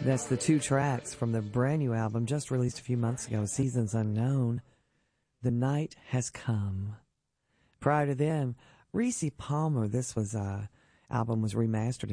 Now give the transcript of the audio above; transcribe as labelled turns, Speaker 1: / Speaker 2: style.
Speaker 1: That's the two tracks from the brand new album just released a few months ago, Seasons Unknown. The Night Has Come. Prior to them, Reese Palmer. This was album was remastered